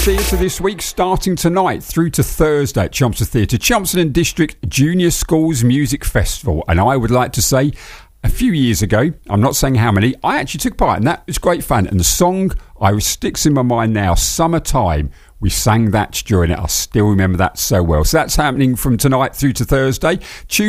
Theatre this week, starting tonight through to Thursday at Chelmsford Theatre, Chelmsford and District Junior Schools Music Festival. And I would like to say, a few years ago, I'm not saying how many, I actually took part in that. It was great fun. And the song sticks in my mind now, Summertime. We sang that during it. I still remember that so well. So that's happening from tonight through to Thursday.